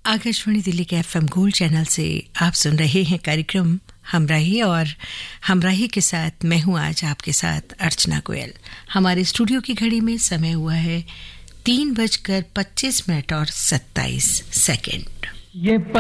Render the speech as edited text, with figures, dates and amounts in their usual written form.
आकाशवाणी दिल्ली के FM gold channel से आप सुन रहे हैं कार्यक्रम हमराही, और हमराही के साथ मैं हूं आज आपके साथ अर्चना गोयल। हमारे स्टूडियो की घड़ी में समय हुआ है 3:25 और 27 सेकंड।